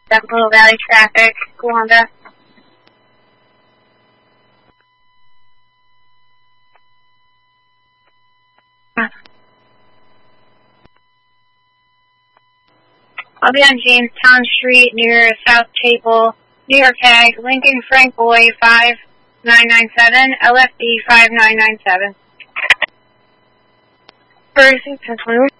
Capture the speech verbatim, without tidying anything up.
Little Valley traffic, Honda. I'll be on Jamestown Street near South Chapel, New York tag, Lincoln Frank Boy five nine nine seven, L F D five nine nine seven. First,